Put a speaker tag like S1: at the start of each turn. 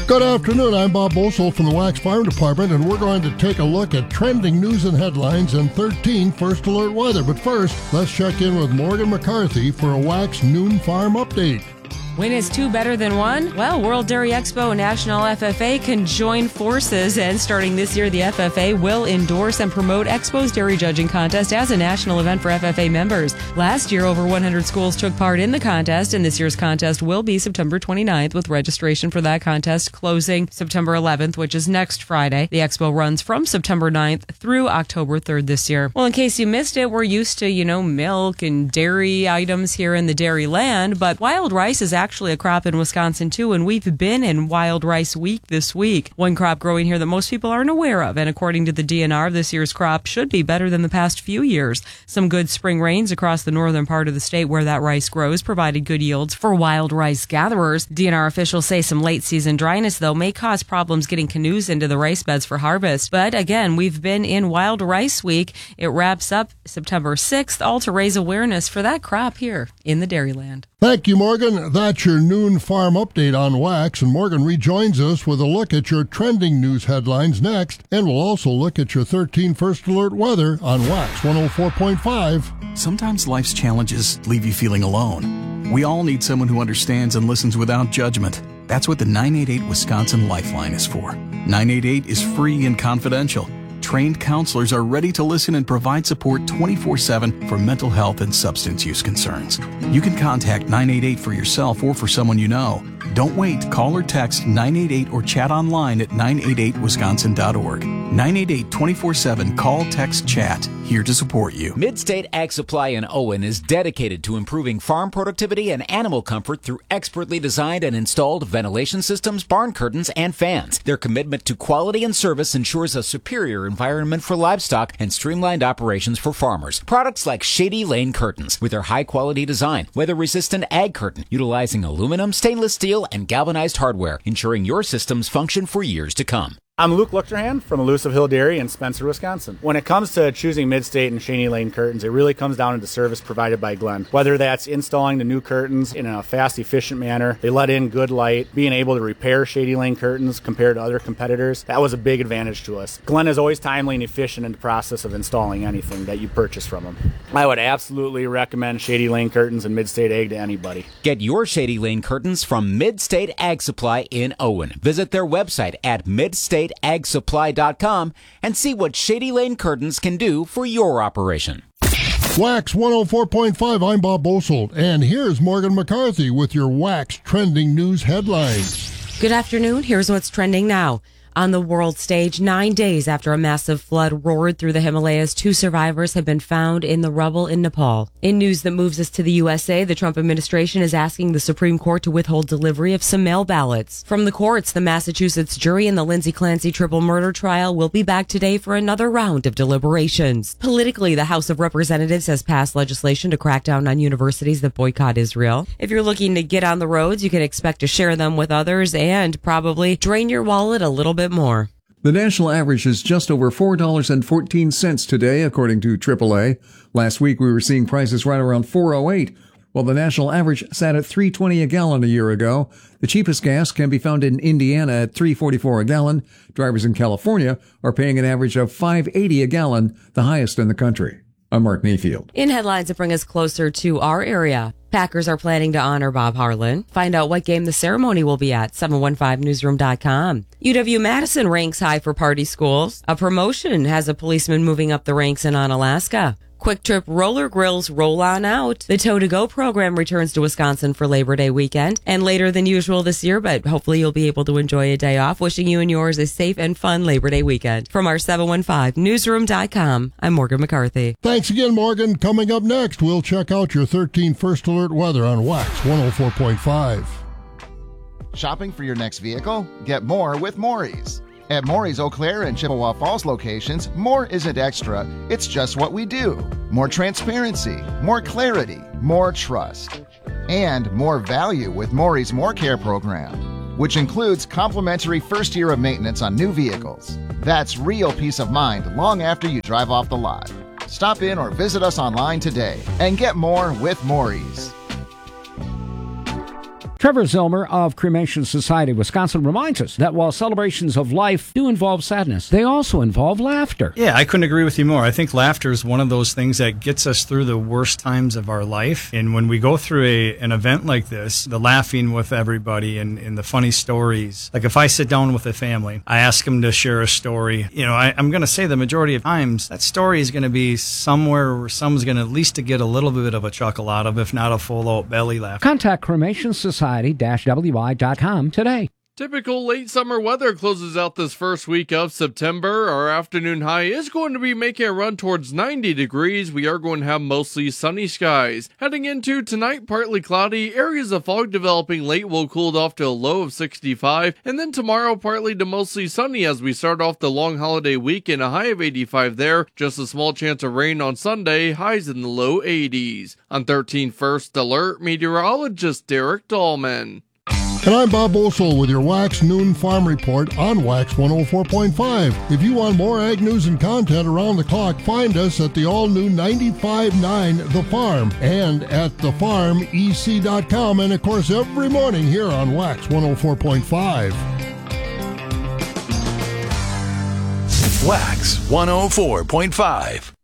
S1: Good afternoon, I'm Bob Bosold from the Wax Farm Department, and we're going to take a look at trending news and headlines and 13 First Alert weather. But first, let's check in with Morgan McCarthy for a Wax Noon Farm update.
S2: When is two better than one? Well, World Dairy Expo and National FFA can join forces, and starting this year, the FFA will endorse and promote Expo's Dairy Judging Contest as a national event for FFA members. Last year, over 100 schools took part in the contest, and this year's contest will be September 29th, with registration for that contest closing September 11th, which is next Friday. The Expo runs from September 9th through October 3rd this year. Well, in case you missed it, we're used to, milk and dairy items here in the dairy land, but wild rice is actually a crop in Wisconsin too, and we've been in Wild Rice Week this week. One crop growing here that most people aren't aware of, and according to the DNR, this year's crop should be better than the past few years. Some good spring rains across the northern part of the state where that rice grows provided good yields for wild rice gatherers. DNR officials say some late season dryness, though, may cause problems getting canoes into the rice beds for harvest. But again, we've been in Wild Rice Week. It wraps up September 6th, all to raise awareness for that crop here in the Dairyland.
S1: Thank you, Morgan. That's your noon farm update on Wax, and Morgan rejoins us with a look at your trending news headlines next, and we'll also look at your 13 First Alert weather on Wax 104.5.
S3: Sometimes life's challenges leave you feeling alone. We all need someone who understands and listens without judgment. That's what the 988 Wisconsin Lifeline is for. 988 is free and confidential. Trained counselors are ready to listen and provide support 24/7 for mental health and substance use concerns. You can contact 988 for yourself or for someone you know. Don't wait. Call or text 988 or chat online at 988wisconsin.org. 988 24/7. Call, text, chat. Here to support you.
S4: Midstate Ag Supply in Owen is dedicated to improving farm productivity and animal comfort through expertly designed and installed ventilation systems, barn curtains, and fans. Their commitment to quality and service ensures a superior environment for livestock and streamlined operations for farmers. Products like Shady Lane Curtains, with their high-quality design, weather-resistant ag curtain, utilizing aluminum, stainless steel, and galvanized hardware, ensuring your systems function for years to come.
S5: I'm Luke Luchterhand from Elusive Hill Dairy in Spencer, Wisconsin. When it comes to choosing Midstate and Shady Lane curtains, it really comes down to the service provided by Glenn. Whether that's installing the new curtains in a fast, efficient manner, they let in good light, being able to repair Shady Lane curtains compared to other competitors, that was a big advantage to us. Glenn is always timely and efficient in the process of installing anything that you purchase from him. I would absolutely recommend Shady Lane curtains and Midstate Ag to anybody.
S4: Get your Shady Lane curtains from Midstate Ag Supply in Owen. Visit their website at midstateagsupply.com and see what Shady Lane curtains can do for your operation.
S1: Wax 104.5, I'm Bob Bosold, and here's Morgan McCarthy with your Wax trending news headlines.
S2: Good afternoon. Here's what's trending now. On the world stage, 9 days after a massive flood roared through the Himalayas, 2 survivors have been found in the rubble in Nepal. In news that moves us to the USA, the Trump administration is asking the Supreme Court to withhold delivery of some mail ballots. From the courts, the Massachusetts jury in the Lindsay Clancy triple murder trial will be back today for another round of deliberations. Politically, the House of Representatives has passed legislation to crack down on universities that boycott Israel. If you're looking to get on the roads, you can expect to share them with others and probably drain your wallet a little bit more.
S6: The national average is just over $4.14 today, according to AAA. Last week, we were seeing prices right around $4.08, while the national average sat at $3.20 a gallon a year ago. The cheapest gas can be found in Indiana at $3.44 a gallon. Drivers in California are paying an average of $5.80 a gallon, the highest in the country. I'm Mark Mayfield.
S2: In headlines that bring us closer to our area, Packers are planning to honor Bob Harlan. Find out what game the ceremony will be at 715newsroom.com. UW-Madison ranks high for party schools. A promotion has a policeman moving up the ranks in Onalaska. Quick Trip Roller Grills roll on out. The Toe to Go program returns to Wisconsin for Labor Day weekend and later than usual this year, but hopefully you'll be able to enjoy a day off. Wishing you and yours a safe and fun Labor Day weekend. From our 715newsroom.com, I'm Morgan McCarthy.
S1: Thanks again, Morgan. Coming up next, we'll check out your 13 First Alert weather on Wax 104.5.
S7: Shopping for your next vehicle? Get more with Maury's. At Maury's Eau Claire and Chippewa Falls locations, more isn't extra, it's just what we do. More transparency, more clarity, more trust. And more value with Maury's More Care program, which includes complimentary first year of maintenance on new vehicles. That's real peace of mind long after you drive off the lot. Stop in or visit us online today and get more with Maury's.
S8: Trevor Zilmer of Cremation Society Wisconsin reminds us that while celebrations of life do involve sadness, they also involve laughter.
S9: Yeah, I couldn't agree with you more. I think laughter is one of those things that gets us through the worst times of our life. And when we go through an event like this, the laughing with everybody and the funny stories, like if I sit down with a family, I ask them to share a story. You know, I'm going to say the majority of times that story is going to be somewhere where someone's going to at least to get a little bit of a chuckle out of, if not a full-out belly laugh.
S8: Contact Cremation Society-WI.com today.
S10: Typical late summer weather closes out this first week of September. Our afternoon high is going to be making a run towards 90 degrees. We are going to have mostly sunny skies. Heading into tonight, partly cloudy. Areas of fog developing late will cool off to a low of 65. And then tomorrow, partly to mostly sunny as we start off the long holiday week in a high of 85 there. Just a small chance of rain on Sunday, highs in the low 80s. On 13 First Alert, meteorologist Derek Dahlman.
S1: And I'm Bob Bosold with your Wax Noon Farm Report on Wax 104.5. If you want more ag news and content around the clock, find us at the all-new 95.9 The Farm and at thefarmec.com, and of course every morning here on Wax 104.5.
S11: Wax 104.5.